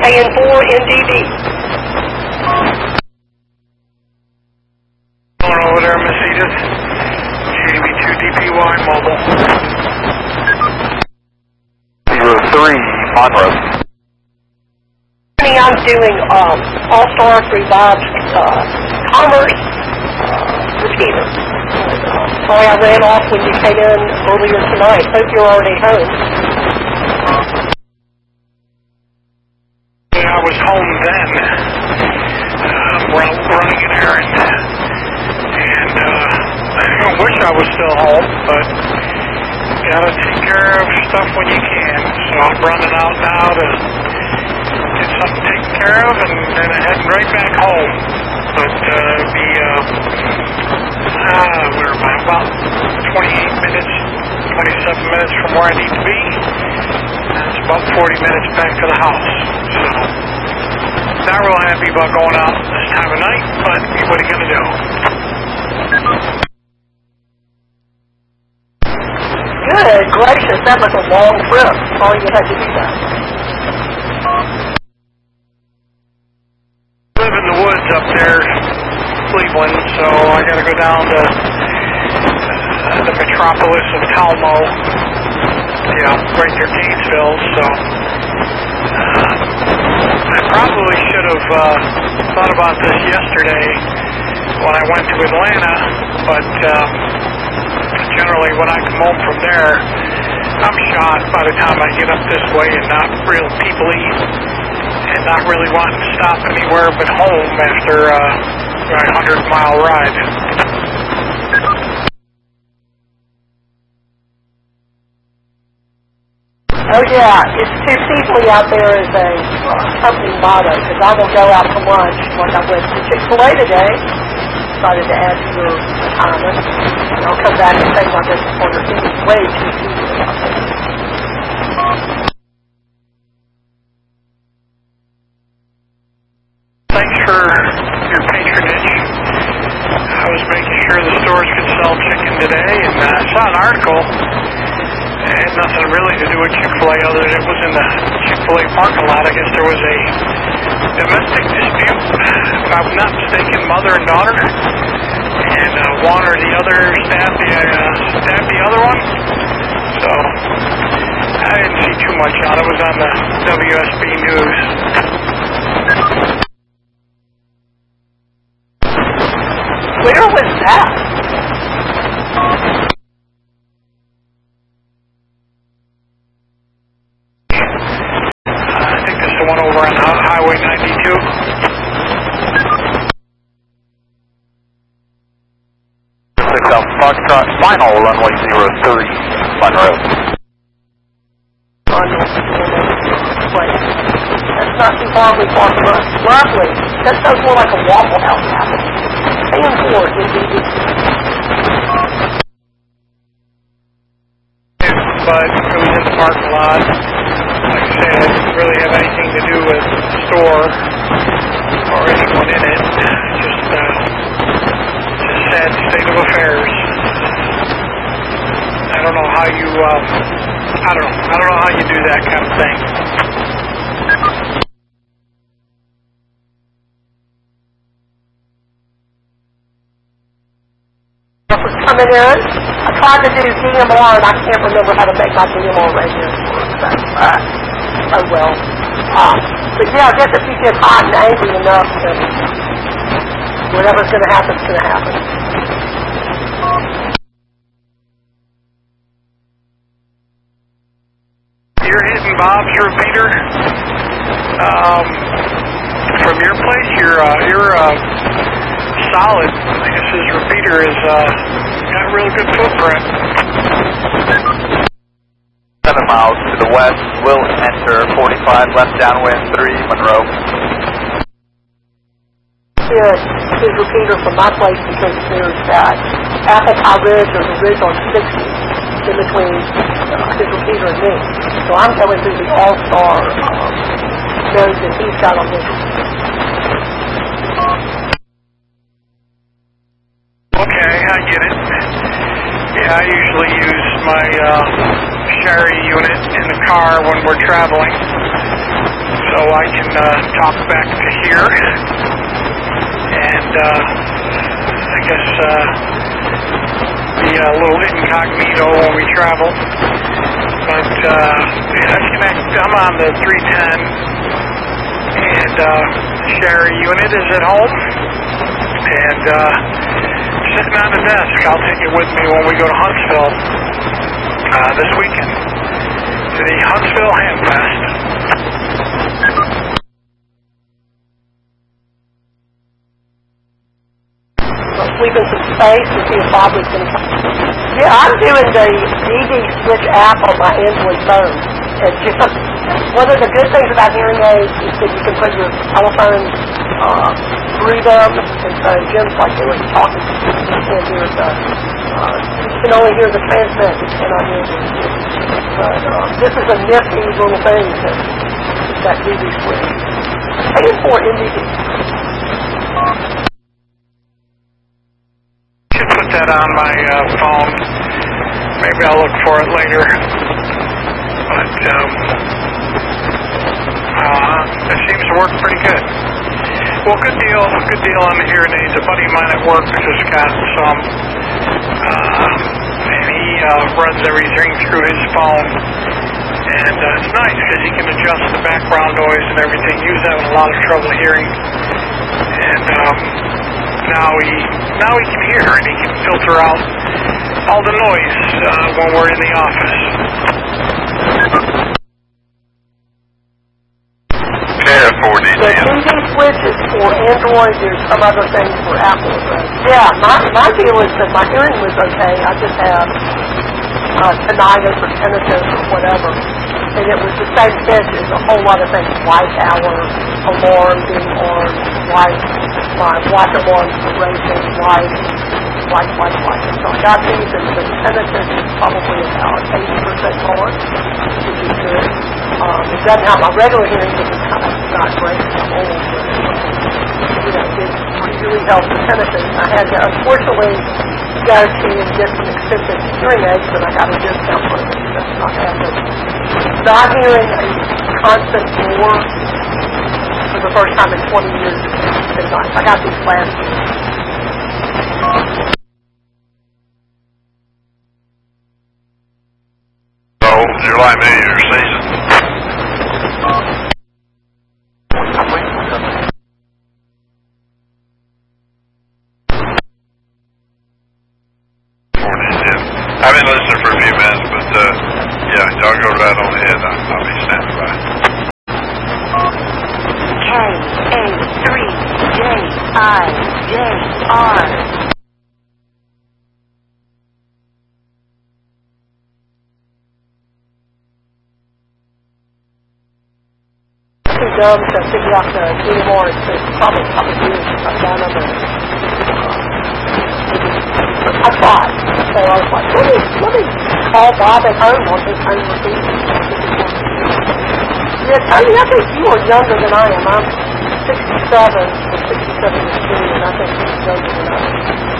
Paying 4 NDB. Going over there, Mercedes. JB2DPY mobile. 03, Monroe. I'm doing All-Star Revives Commerce repeater. Sorry I ran off when you came in earlier tonight. Hope you're already home. Yeah, I was home then. Running an errand. And I wish I was still home, but you gotta take care of stuff when you can. So I'm running out now to get something taken care of and then heading right back home. But where am I? About 28 minutes, 27 minutes from where I need to be. And it's about 40 minutes back to the house. So, not real happy about going out this time of night, but what are you going to do? Good gracious, that was a long trip. Sorry you had to do that. Live in the woods up there, Cleveland, so I got to go down to the metropolis of Talmo, right near Gainesville. So I probably should have thought about this yesterday when I went to Atlanta, but generally when I come home from there, I'm shot by the time I get up this way and not real people-y. And not really wanting to stop anywhere but home after a 100-mile ride. Oh yeah, it's too peacefully out there as a company motto, because I will go out to lunch like I went to Chick-fil-A today. Decided to add to your retirement. And I'll come back and say my business order. It was way too peacefully out there. Thanks for your patronage. I was making sure the stores could sell chicken today, and I saw an article. It had nothing really to do with Chick-fil-A other than it was in the Chick-fil-A parking lot. I guess there was a domestic dispute, if I'm not mistaken, mother and daughter. And one or the other stabbed the other one. So I didn't see too much on it. It was on the WSB News. Where was that? I think it's the one over on Highway 92. Foxtrot, final runway 03, Monroe. That's not too far away from us. Lovely. That sounds more like a Waffle House happening. Paying 4 NDB. But it was in the parking lot. Like I said, it didn't really have anything to do with the store or anyone in it. Just sad state of affairs. I don't know how you, I don't know how you do that kind of thing. Coming in, I tried to do DMR and I can't remember how to make my DMR radio work. Oh well. But yeah, I guess if you get hot and angry enough, then whatever's going to happen is going to happen. You're hitting Bob's repeater from your place. You're solid. I guess his repeater is got a real good footprint. 7 miles to the west, will enter 45 left downwind 3, Monroe. His repeater from my place because there's that Apple Pie Ridge or the ridge on 60 in between his repeater and me. So I'm going through the All-Star node that he's got on his repeater. Okay, I get it. Yeah, I usually use my Sherry unit in the car when we're traveling. So I can talk back to here, and I guess be a little incognito when we travel. But I'm on the 310, and Sherry unit is at home, and sitting on the desk. I'll take it with me when we go to Huntsville this weekend to the Huntsville Handfest. Sweeping some space to see if Bob was going to come. Yeah, I'm doing the DD Switch app on my Android phone. And just, one of the good things about hearing aids is that you can put your telephone through them. And so Jim's like, they were talking. You can't hear the, you can only hear the transmit. You cannot hear the. But this is a nifty little thing that DD Switch. Pay for NDD. Put that on my phone. Maybe I'll look for it later. But it seems to work pretty good. Well, good deal on the hearing aids. A buddy of mine at work just got some, and he runs everything through his phone. And it's nice because he can adjust the background noise and everything. He was having a lot of trouble hearing, and now he can hear, and he can filter out all the noise when we're in the office. The DD Switch is for Android. There's some other things for Apple. Yeah, my deal is that my hearing was okay. I just have tinnitus or tinnitus or whatever. And it was the same pitch as a whole lot of things. White hour, alarm being on, white alarms were racing, white. So I got these, and the tinnitus is probably about 80% gone, which is good. It doesn't have my regular hearing, which is kind of not great. I'm old, but it really helped the tinnitus. I had to, unfortunately, go to and get some expensive hearing aids, but I got a discount for them. That's not happening. Not hearing a constant roar for the first time in 20 years has been nice. I got these last year. So, July, May, your season? I've been listening for a few minutes, but yeah, y'all go right on ahead. I'll be standing by. K-A-3-J-I-J-R. Too dumb to figure out the DMR. It's probably years since I've done them. I thought. So I was like, let me call Bob at home on his home receipt. Yeah, Tony, I think you are younger than I am. I'm 67 or 67 is true, and I think he's younger than I am.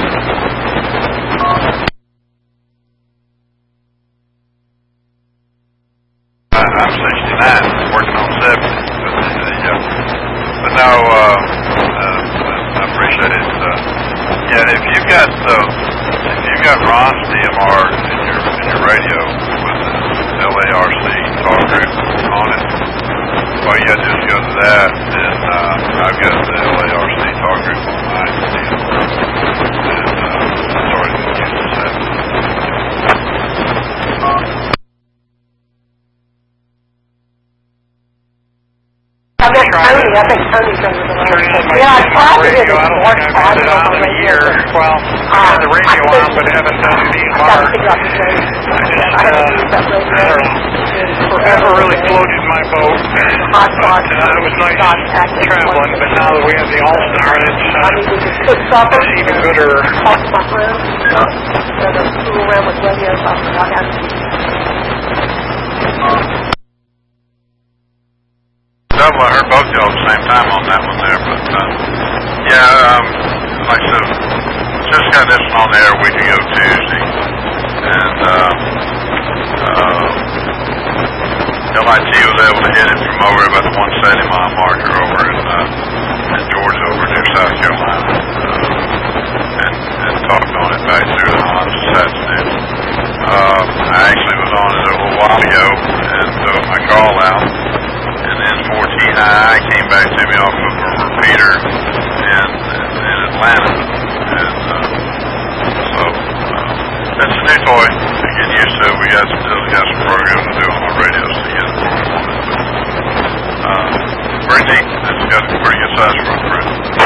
I'm 69, working on 70. But no, I appreciate it. Yeah, if you've got Ron's DMR in your radio with the LARC talk group on it, all you got to do is go to that, and I've got the LARC talk group on mine. And sorry, didn't use that. I think Tony's younger than I am. Yeah, I tried to get it. I don't think I've had it on in a year. Well, I had the radio on, but haven't done the DMR. I don't know. Forever really floated my boat. But it was nice traveling, but now that we have the All-Star, it's even gooder. Talk to my friends. Fool around with radios. I had to. I heard both y'all at the same time on that one there, but yeah, like I said, just got this one on there a week ago Tuesday, and LIT was able to hit it from over about the 170 mile marker over in Georgia, over near South Carolina, and talked on it back through the Hans this afternoon. I actually was on it a little while ago and took my call out, and then 14 high came back to me off of a repeater in Atlanta, and so that's a new toy to get used to. We got some programs to do on our radios to get it where we want it. Pretty neat. It's got a pretty good size footprint.